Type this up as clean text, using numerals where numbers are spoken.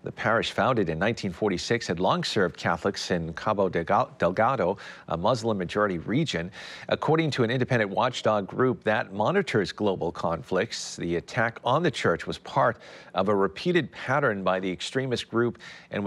The parish, founded in 1946, had long served Catholics in Cabo Delgado, a Muslim-majority region. According to an independent watchdog group that monitors global conflicts, the attack on the church was part of a repeated pattern by the extremist group and